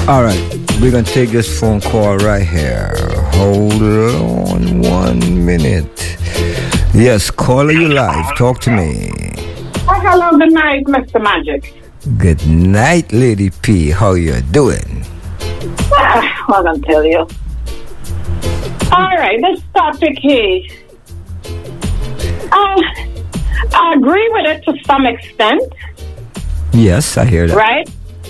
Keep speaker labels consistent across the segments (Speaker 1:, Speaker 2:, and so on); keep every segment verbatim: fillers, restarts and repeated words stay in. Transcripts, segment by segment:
Speaker 1: All right, we're gonna take this phone call right here. Hold on one minute. Yes, caller, you live. Talk to me.
Speaker 2: Oh, hello, good night, Mister Magic.
Speaker 1: Good night, Lady P. How you doing?
Speaker 2: Ah, what I'll tell you. All right, this topic here. Uh, I agree with it to some extent.
Speaker 1: Yes, I hear that.
Speaker 2: Right?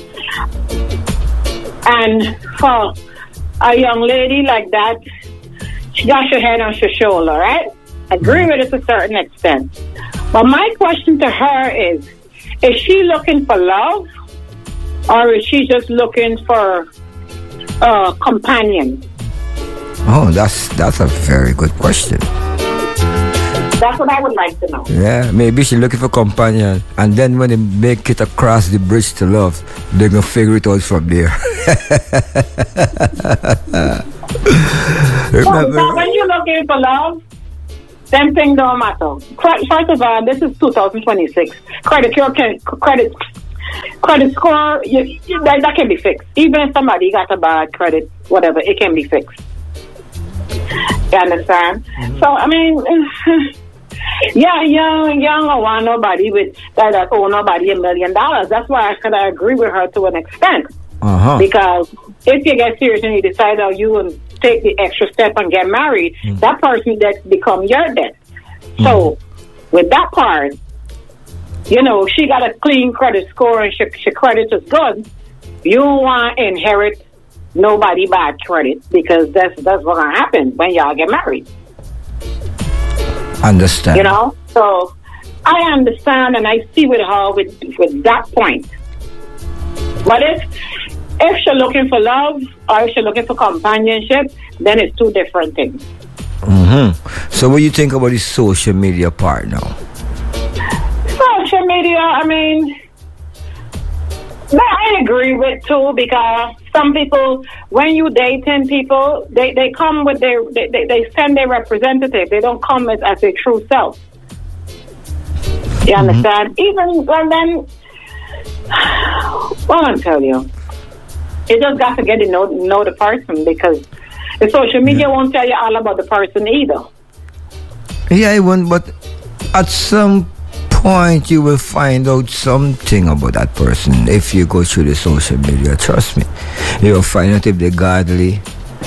Speaker 2: And for a young lady like that, she got your head on her shoulder, right? Agree with it to a certain extent. But my question to her is, is she looking for love? Or is she just looking for a companion?
Speaker 1: Oh, that's that's a very good question.
Speaker 2: That's what I would like to know.
Speaker 1: Yeah, maybe she's looking for companion, and then when they make it across the bridge to love, they're gonna figure it out from there.
Speaker 2: Remember? So, when you're looking for love, them things don't matter. First of all, this is two thousand twenty-six. Credit your credit credit score, you, you, that, that can be fixed. Even if somebody got a bad credit, whatever, it can be fixed. You understand? Mm-hmm. So I mean. Yeah, young, young, I want nobody with that, that owe nobody a million dollars. That's why I could agree with her to an extent.
Speaker 1: Uh-huh.
Speaker 2: Because if you get serious and you decide that you will take the extra step and get married, mm. that person that become your debt. Mm. So with that part, you know, she got a clean credit score and she, she credit is good. You don't want to inherit nobody bad credit because that's that's what's gonna happen when y'all get married.
Speaker 1: Understand.
Speaker 2: You know, so I understand and I see with her with with that point. But if if she's looking for love or if she's looking for companionship, then it's two different things.
Speaker 1: Mm-hmm. So what do you think about the social media part now?
Speaker 2: Social media, I mean, I agree with too because some people, when you dating people, they, they come with their, they, they, they send their representative. They don't come as, as their true self. You understand? Mm-hmm. Even, well then, well, I'll tell you, you just got to get to know, know the person because the social media mm-hmm. won't tell you all about the person either.
Speaker 1: Yeah, it won't, but at some point you will find out something about that person if you go through the social media. Trust me, you will find out if they're godly,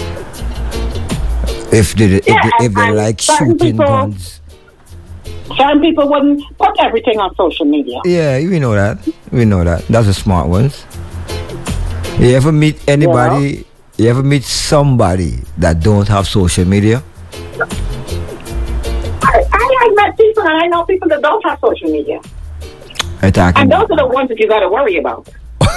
Speaker 1: if they if
Speaker 2: yeah,
Speaker 1: they, if they like shooting
Speaker 2: people,
Speaker 1: guns.
Speaker 2: Some people wouldn't put everything on social media.
Speaker 1: Yeah, we know that. We know that. That's the smart ones. You ever meet anybody? Yeah. You ever meet somebody that don't have social media?
Speaker 2: I, I met people and I know people that don't have social media. And those are the ones that you got to worry about.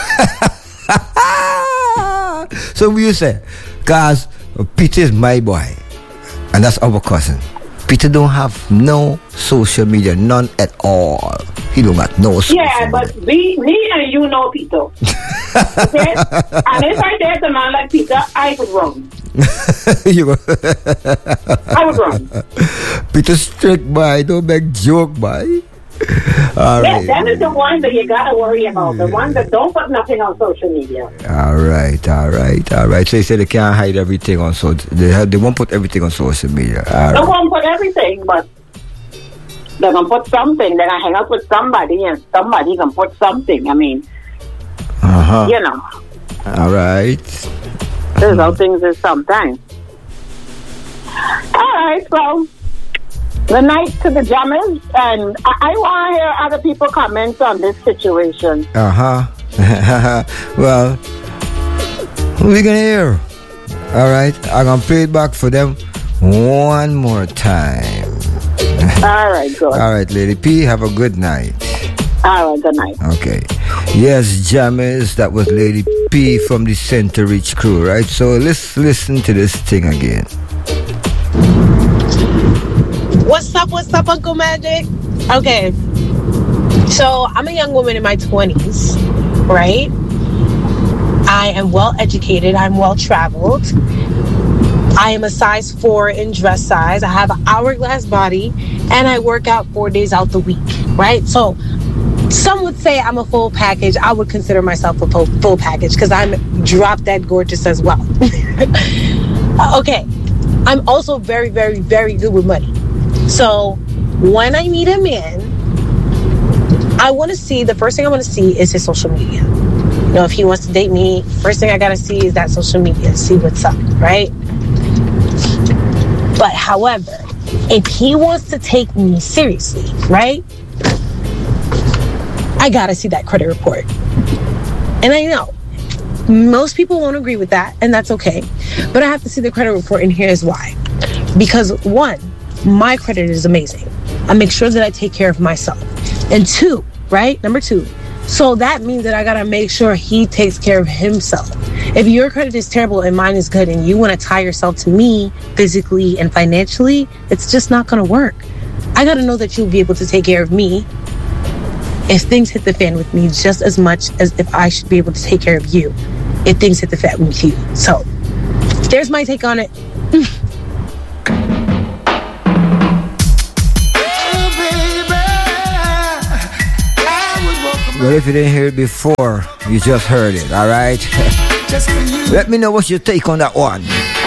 Speaker 1: So what you say? Because Peter is my boy. And that's our cousin. Peter don't have no social media. None at all. He don't got no social
Speaker 2: yeah,
Speaker 1: media.
Speaker 2: Yeah, but we, me and you know Peter. Okay? And if I dated a man like Peter, I would run.
Speaker 1: you
Speaker 2: I would run.
Speaker 1: Peter strict boy, don't make joke boy. All
Speaker 2: yeah,
Speaker 1: right.
Speaker 2: that is the one that you gotta worry about. The ones that don't put nothing on social media.
Speaker 1: All right, all right, all right. So you say they can't hide everything on social. They have, they won't put everything on social media. All
Speaker 2: they
Speaker 1: right.
Speaker 2: won't put everything, but they're gonna put something. They're gonna hang out with somebody, and somebody can put something. I mean,
Speaker 1: uh-huh.
Speaker 2: you know.
Speaker 1: All right.
Speaker 2: There's how things is sometimes. All right, so the night to the jammers, and I, I want to hear other people comment on this situation.
Speaker 1: Uh huh. Well, we're gonna hear. All right, I'm gonna play it back for them one more time.
Speaker 2: All right, good.
Speaker 1: All right, Lady P, have a good night.
Speaker 2: All right, good night.
Speaker 1: Okay. Yes, jammers, that was Lady P from the Center Reach crew, right? So let's listen to this thing again.
Speaker 3: What's up, what's up, Uncle Magic? Okay, so I'm a young woman in my twenties, right? I am well educated, I'm well traveled. I am a size four in dress size. I have an hourglass body, and I work out four days out the week, right? So Some would say I'm a full package. I would consider myself a full, full package because I'm drop dead gorgeous as well. Okay. I'm also very, very, very good with money. So when I meet a man, I want to see, the first thing I want to see is his social media. You know, if he wants to date me, first thing I got to see is that social media, see what's up, right? But however, if he wants to take me seriously, right? I got to see that credit report. And I know most people won't agree with that, and that's okay. But I have to see the credit report, and here's why. Because one, my credit is amazing. I make sure that I take care of myself. And two, right? Number two. So that means that I gotta make sure he takes care of himself. If your credit is terrible and mine is good and you wanna tie yourself to me physically and financially, it's just not gonna work. I gotta know that you'll be able to take care of me if things hit the fan with me just as much as if I should be able to take care of you if things hit the fan with you. So there's my take on it.
Speaker 1: Well, if you didn't hear it before, you just heard it, all right? Let me know what's your take on that one.